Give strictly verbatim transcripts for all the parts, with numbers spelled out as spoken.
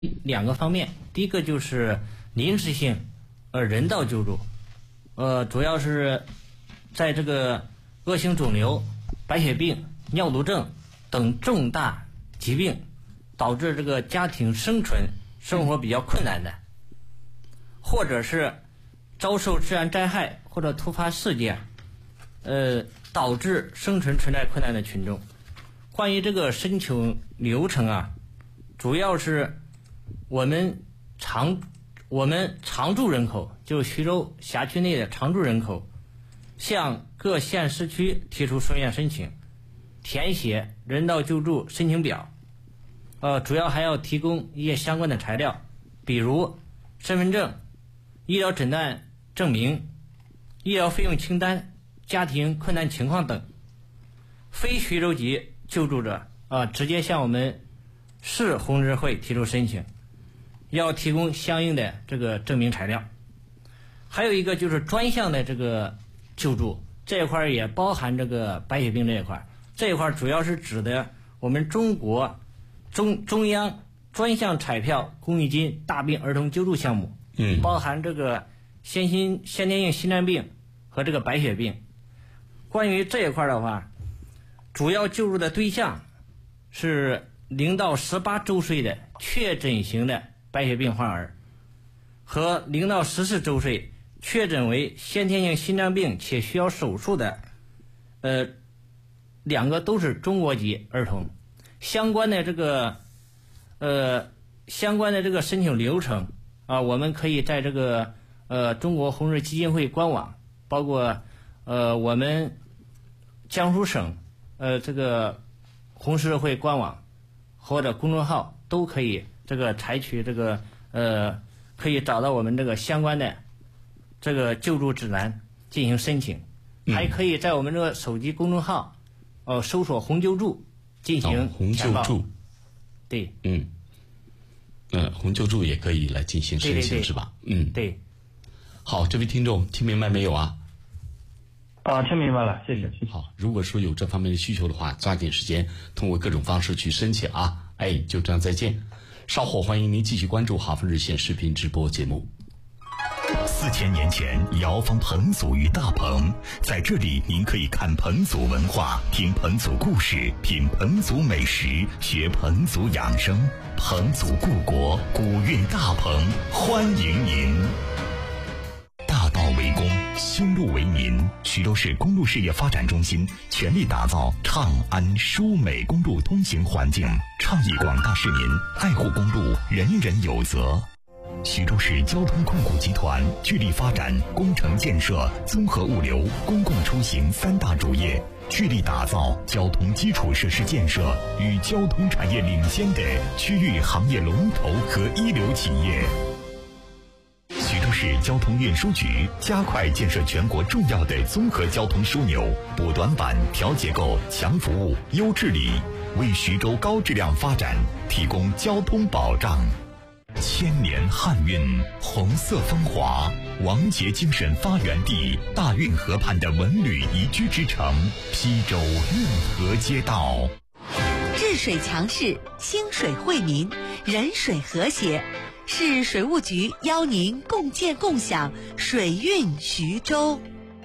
两个方面，第一个就是临时性呃人道救助，呃主要是在这个恶性肿瘤、白血病、尿毒症等重大疾病导致这个家庭生存生活比较困难的，或者是遭受自然灾害或者突发事件呃导致生存存在困难的群众。关于这个申请流程啊，主要是我们常我们常住人口，就徐州辖区内的常住人口，向各县市区提出书面申请，填写人道救助申请表，呃，主要还要提供一些相关的材料，比如身份证、医疗诊断证明、医疗费用清单、家庭困难情况等。非徐州籍救助者啊、呃，直接向我们市红十字会提出申请，要提供相应的这个证明材料。还有一个就是专项的这个救助，这一块也包含这个白血病这一块，这一块主要是指的我们中国中中央专项彩票公益金大病儿童救助项目， 嗯， 包含这个先心先天性心脏病和这个白血病。关于这一块的话，主要救助的对象是零到十八周岁的确诊型的白血病患儿，和零到十四周岁确诊为先天性心脏病且需要手术的，呃，两个都是中国籍儿童。相关的这个，呃，相关的这个申请流程啊，我们可以在这个呃中国红十字基金会官网，包括呃我们江苏省呃这个红十字会官网或者公众号都可以这个采取这个呃可以找到我们这个相关的这个救助指南进行申请，嗯、还可以在我们这个手机公众号呃搜索红救助进行红救助， 对， 嗯，呃红救助也可以来进行申请，对对对，是吧？嗯， 对。 好，这位听众听明白没有啊？ 啊，听明白了，谢谢。谢谢。 好，如果说有这方面的需求的话，抓紧时间通过各种方式去申请啊！哎，就这样，再见。稍后欢迎您继续关注哈峰日线视频直播节目。 四千年前，瑶坊彭祖与大棚，在这里您可以看彭祖文化，听彭祖故事，品彭祖美食，学彭祖养生。彭祖故国，古韵大棚，欢迎您。大道为公，修路为民。徐州市公路事业发展中心全力打造畅安舒美公路通行环境，倡议广大市民爱护公路，人人有责。徐州市交通控股集团聚力发展工程建设、综合物流、公共出行三大主业，聚力打造交通基础设施建设与交通产业领先的区域行业龙头和一流企业。徐州市交通运输局加快建设全国重要的综合交通枢纽，补短板、调结构、强服务、优治理，为徐州高质量发展提供交通保障。千年汉韵，红色风华，王杰精神发源地，大运河畔的文旅宜居之城，邳州运河街道。 治水强市，兴水惠民，人水和谐。市水务局邀您共建共享水运徐州。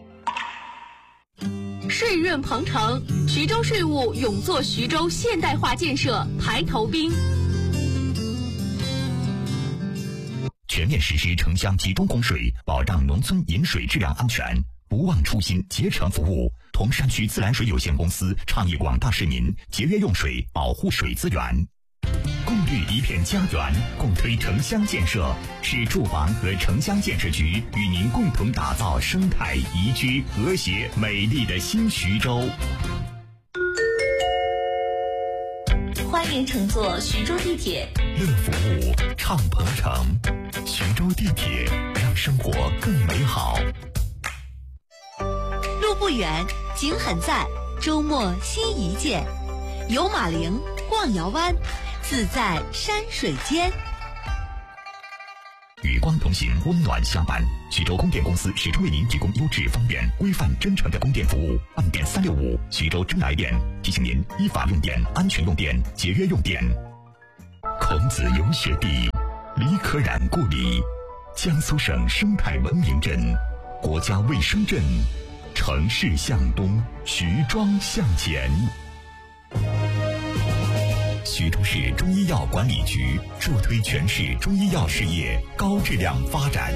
税润鹏程，徐州税务勇做徐州现代化建设排头兵。 全面实施城乡集中供水，保障农村饮水质量安全，不忘初心，竭诚服务。铜山区自来水有限公司倡议广大市民节约用水，保护水资源。共绿一片家园，共推城乡建设。市住房和城乡建设局与您共同打造生态宜居、和谐、美丽的新徐州。 欢迎乘坐徐州地铁， 乐服务，畅鹏程。徐州地铁，让生活更美好。 路不远，景很在，周末心一见。游马陵，逛瑶湾，自在山水间。 与光同行，温暖相伴。徐州供电公司始终为您提供优质、方便、规范、真诚的供电服务。万电三六五，徐州真来电，提醒您依法用电，安全用电，节约用电。 孔子游学地，李可染故里，江苏省生态文明镇，国家卫生镇，城市向东，徐庄向前。徐州市中医药管理局助推全市中医药事业高质量发展。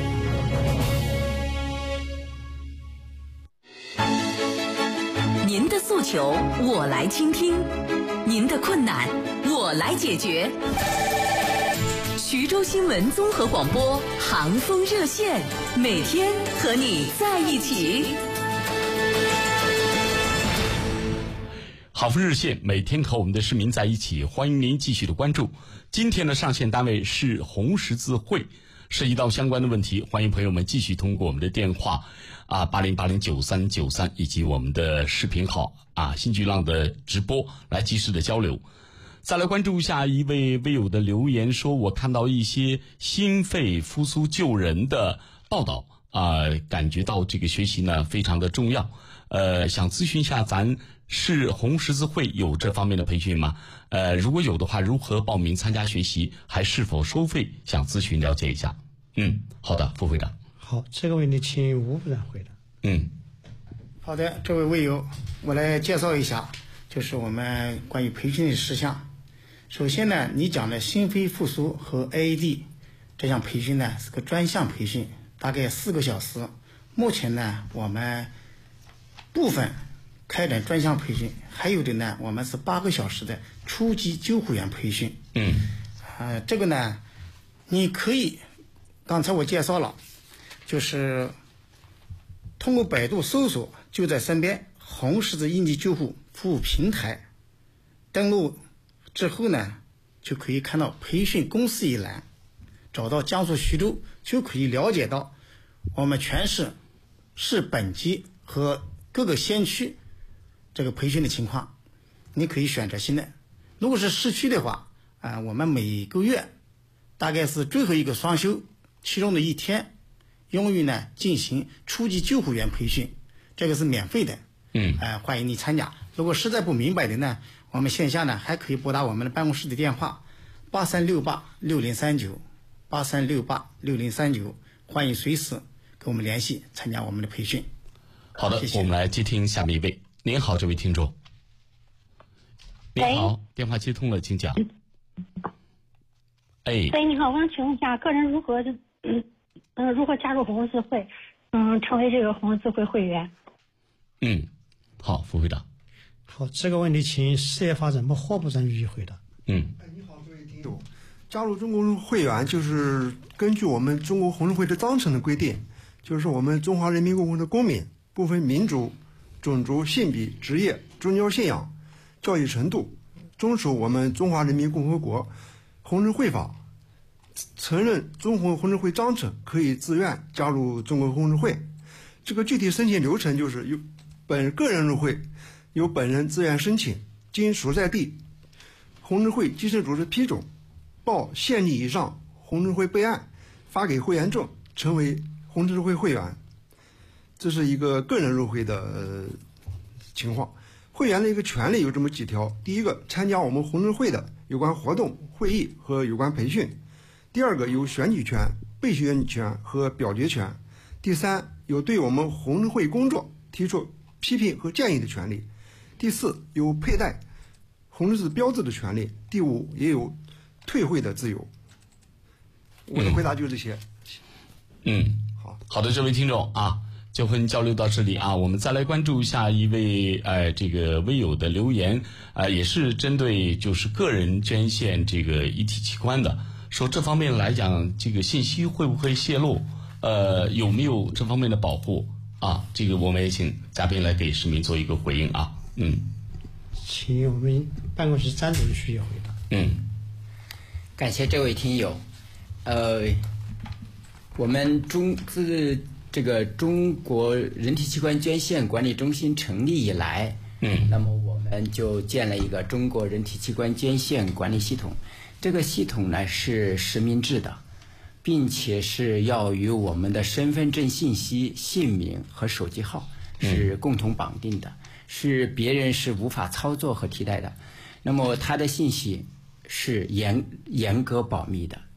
您的诉求我来倾听，您的困难我来解决。徐州新闻综合广播航风热线，每天和你在一起。 航风热线每天和我们的市民在一起，欢迎您继续的关注。今天的上线单位是红十字会，涉及到相关的问题，欢迎朋友们继续通过我们的电话啊八零八零九三九三以及我们的视频号啊新巨浪的直播来及时的交流。再来关注一下一位微友的留言，说我看到一些心肺复苏救人的报道啊、呃，感觉到这个学习呢非常的重要。呃，想咨询一下，咱是红十字会有这方面的培训吗？呃，如果有的话，如何报名参加学习？还是否收费？想咨询了解一下。嗯，好的，副会长。 好，这个问题请吴部长回答。 嗯， 好的，这位微友，我来介绍一下，就是我们关于培训的事项。首先呢，你讲的心肺复苏和 A E D 这项培训呢是个专项培训，大概四个小时。目前呢，我们部分开展专项培训，还有的呢，我们是八个小时的初级救护员培训。 嗯， 呃，这个呢，你可以，刚才我介绍了，就是通过百度搜索“就在身边”红十字应急救护服务平台，登录之后呢，就可以看到培训公示一栏，找到江苏徐州，就可以了解到我们全市市本级和各个县区这个培训的情况，你可以选择性的。如果是市区的话，啊、呃，我们每个月大概是最后一个双休，其中的一天，用于呢进行初级救护员培训，这个是免费的。 嗯， 呃，欢迎你参加。如果实在不明白的呢，我们线下呢还可以拨打我们的办公室的电话八三六八六零三九八三六八六零三九，欢迎随时跟我们联系参加我们的培训。 好的， 谢谢。 我们来接听下面一位。您好，这位听众。您好，电话接通了，请讲。哎， 喂，你好，我想请问一下，个人如何嗯嗯、呃、如何加入红十字会，嗯，成为这个红十字会会员？ 嗯，好，副会长。 好，这个问题请事业发展部霍部长予以回答。 嗯， 你好，各位听众，加入中国会员就是根据我们中国红十字会的章程的规定，就是我们中华人民共和国的公民，不分民族、种族、性别、职业、宗教信仰、教育程度，遵守我们中华人民共和国红十字会法，承认中国红十字会章程，可以自愿加入中国红十字会。这个具体申请流程就是由本个人入会，由本人自愿申请，经所在地红十字会基层组织批准，报县里以上红十字会备案，发给会员证，成为红十字会会员。这是一个个人入会的、呃、情况。会员的一个权利有这么几条：第一个，参加我们红十字会的有关活动、会议和有关培训；第二个，有选举权、被选举权和表决权；第三，有对我们红十字会工作提出批评和建议的权利；第四，有佩戴红十字标志的权利；第五，也有退会的自由。我的回答就是这些。 嗯， 好好的，这位听众啊，就和您交流到这里啊，我们再来关注一下一位呃这个微友的留言，呃也是针对就是个人捐献这个遗体器官的，说这方面来讲，这个信息会不会泄露？呃，有没有这方面的保护啊？这个我们也请嘉宾来给市民做一个回应啊。嗯， 请我们办公室张主任予以回答。 嗯， 感谢这位听友。呃，我们中自这个中国人体器官捐献管理中心成立以来， 嗯， 那么我们就建了一个中国人体器官捐献管理系统。这个系统呢是实名制的，并且是要与我们的身份证信息、姓名和手机号是共同绑定的，嗯、是别人是无法操作和替代的。那么他的信息是严严格保密的。